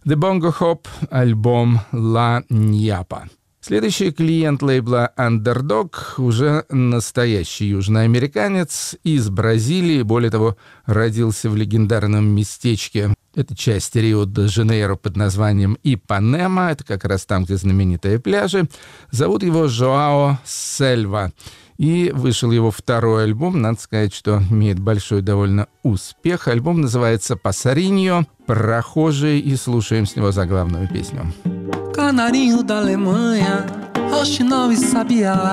The Bongo Hop, альбом «Ла Ньяпа». Следующий клиент лейбла Underdog уже настоящий южноамериканец из Бразилии, более того, родился в легендарном местечке. Это часть Рио-де-Жанейро под названием Ипанема, это как раз там, где знаменитые пляжи. Зовут его Жоао Сельва. И вышел его второй альбом, надо сказать, что имеет большой довольно успех. Альбом называется «Пассариньо», «Прохожий», и слушаем с него заглавную песню. Canarinho da Alemanha, roxinol e sabiá,